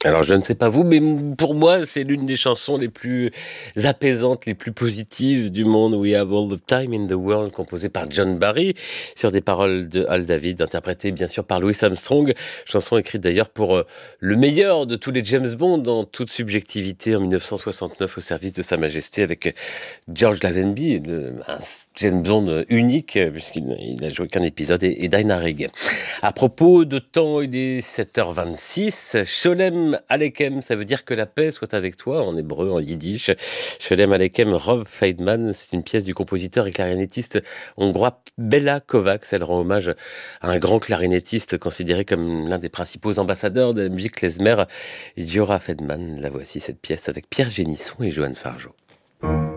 Alors je ne sais pas vous, mais pour moi, c'est l'une des chansons les plus apaisantes, les plus positives du monde. We Have All the Time in the World, composée par John Barry, sur des paroles de Hal David, interprétée bien sûr par Louis Armstrong. Chanson écrite d'ailleurs pour le meilleur de tous les James Bond, en toute subjectivité, en 1969, au service de Sa Majesté, avec George Lazenby, un James Bond unique, puisqu'il n'a joué qu'un épisode, et Dinah Rigg. À propos de temps, il est 7h26. Sholem Aleichem, ça veut dire que la paix soit avec toi, en hébreu, en yiddish. Sholem Aleichem, Rob Feidman, c'est une pièce du compositeur et clarinettiste hongrois Bela Kovacs. Elle rend hommage à un grand clarinettiste considéré comme l'un des principaux ambassadeurs de la musique klezmer, Giora Feidman. La voici, cette pièce, avec Pierre Génisson et Johan Fargeau.